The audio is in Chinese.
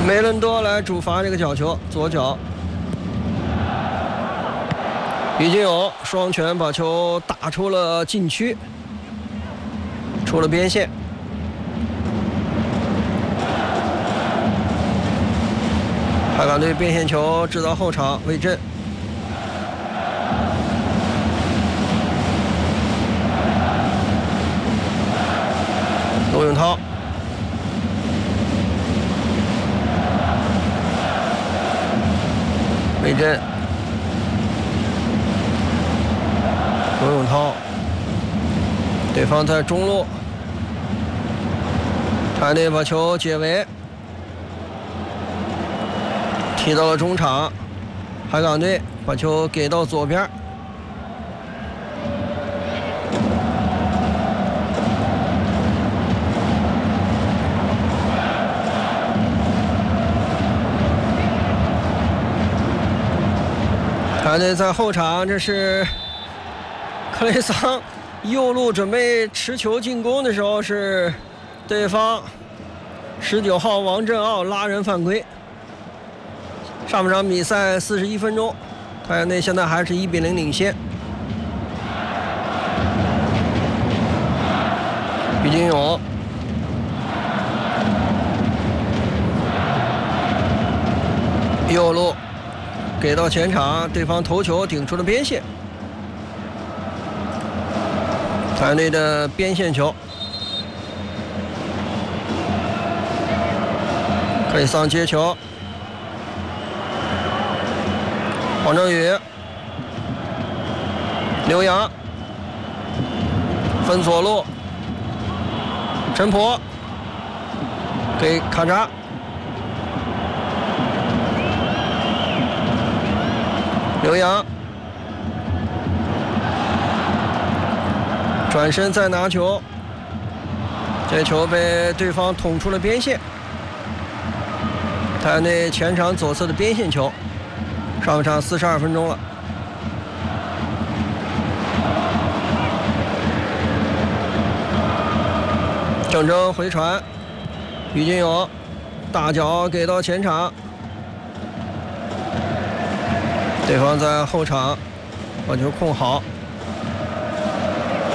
梅伦多来主罚这个角球，左脚。于金勇双拳把球打出了禁区，出了边线。海港队边线球制造后场，魏震。罗永涛。魏震。罗永涛。对方在中路。海队把球解围。踢到了中场，海港队把球给到左边。海港队在后场，这是克雷桑右路准备持球进攻的时候，是对方19号王振奥拉人犯规。上半场比赛41分钟，太阳队现在还是1比0领先。于金勇，右路给到前场，对方头球顶出了边线。太阳队的边线球，克里桑接球。黄正宇、刘洋分左路，陈普给卡扎，刘洋转身再拿球，这球被对方捅出了边线。太阳队前场左侧的边线球。上半场42分钟了，郑铮回传，于金勇大脚给到前场，对方在后场把球控好。